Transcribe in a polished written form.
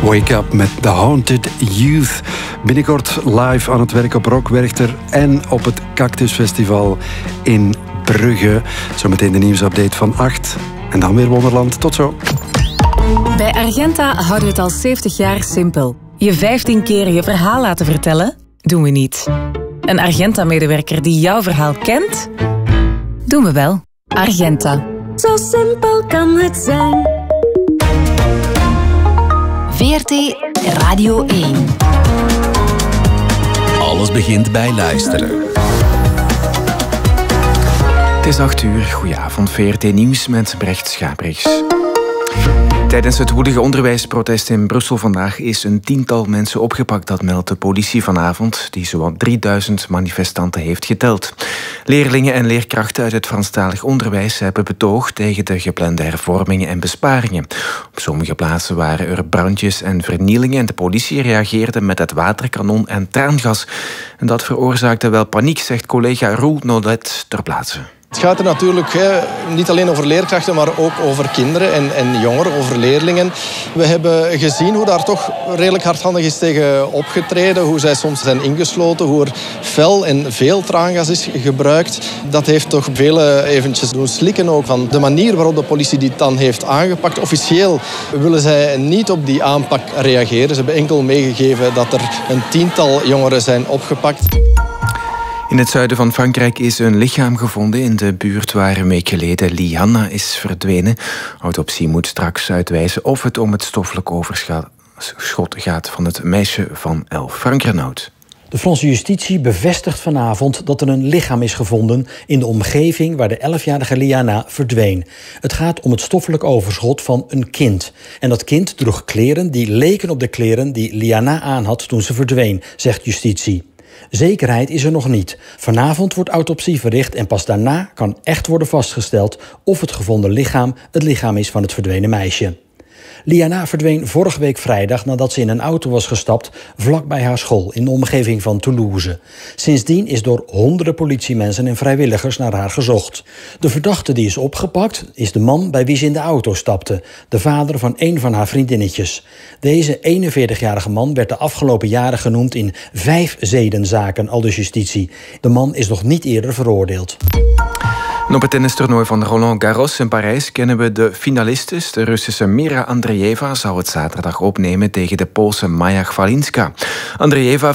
Wake Up met The Haunted Youth. Binnenkort live aan het werk op Rock Werchter en op het Cactus Festival in Brugge. Zometeen de nieuwsupdate van 8. En dan weer Wonderland. Tot zo. Bij Argenta houden we het al 70 jaar simpel. Je 15 keer je verhaal laten vertellen, doen we niet. Een Argenta-medewerker die jouw verhaal kent, doen we wel. Argenta. Zo simpel kan het zijn. VRT Radio 1. Alles begint bij luisteren. Het is 8 uur. Goedenavond, VRT Nieuws met Brecht Schaprechts. Tijdens het woelige onderwijsprotest in Brussel vandaag is een 10-tal mensen opgepakt. Dat meldt de politie vanavond, die zowat 3000 manifestanten heeft geteld. Leerlingen en leerkrachten uit het Franstalig onderwijs hebben betoogd tegen de geplande hervormingen en besparingen. Op sommige plaatsen waren er brandjes en vernielingen en de politie reageerde met het waterkanon en traangas. En dat veroorzaakte wel paniek, zegt collega Roel Nolet ter plaatse. Het gaat er natuurlijk niet alleen over leerkrachten, maar ook over kinderen en jongeren, over leerlingen. We hebben gezien hoe daar toch redelijk hardhandig is tegen opgetreden, hoe zij soms zijn ingesloten, hoe er fel en veel traangas is gebruikt. Dat heeft toch velen eventjes doen slikken ook van de manier waarop de politie dit dan heeft aangepakt. Officieel willen zij niet op die aanpak reageren. Ze hebben enkel meegegeven dat er een 10-tal jongeren zijn opgepakt. In het zuiden van Frankrijk is een lichaam gevonden in de buurt waar een week geleden Lianna is verdwenen. Autopsie moet straks uitwijzen of het om het stoffelijk overschot gaat van het meisje van 11. Frank Renaud. De Franse justitie bevestigt vanavond dat er een lichaam is gevonden in de omgeving waar de 11-jarige Liana verdween. Het gaat om het stoffelijk overschot van een kind. En dat kind droeg kleren die leken op de kleren die Liana aanhad toen ze verdween, zegt justitie. Zekerheid is er nog niet. Vanavond wordt autopsie verricht en pas daarna kan echt worden vastgesteld of het gevonden lichaam het lichaam is van het verdwenen meisje. Liana verdween vorige week vrijdag nadat ze in een auto was gestapt vlakbij haar school in de omgeving van Toulouse. Sindsdien is door honderden politiemensen en vrijwilligers naar haar gezocht. De verdachte die is opgepakt is de man bij wie ze in de auto stapte, de vader van een van haar vriendinnetjes. Deze 41-jarige man werd de afgelopen jaren genoemd in 5 zedenzaken, aldus justitie. De man is nog niet eerder veroordeeld. En op het tennistoernooi van Roland Garros in Parijs kennen we de finalistes. De Russische Mira Andreeva zou het zaterdag opnemen tegen de Poolse Maja Chwalinska. Andreeva